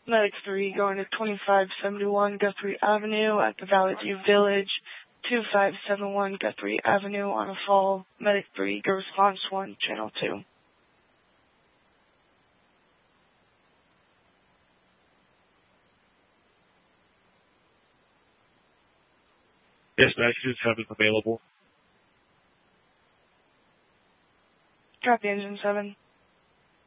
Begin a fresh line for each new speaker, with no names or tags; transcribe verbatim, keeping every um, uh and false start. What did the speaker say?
Medic three going to twenty-five seventy-one Guthrie Avenue at the Valley View Village, two five seven one Guthrie Avenue on a fall. Medic three, go response one, channel two.
Yes, Dispatch seven available.
Copy, Engine seven.